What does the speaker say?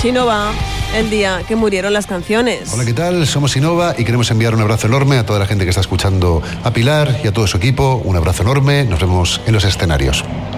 Innova, el día que murieron las canciones. Hola, ¿qué tal? Somos Innova y queremos enviar un abrazo enorme a toda la gente que está escuchando a Pilar y a todo su equipo. Un abrazo enorme, nos vemos en los escenarios.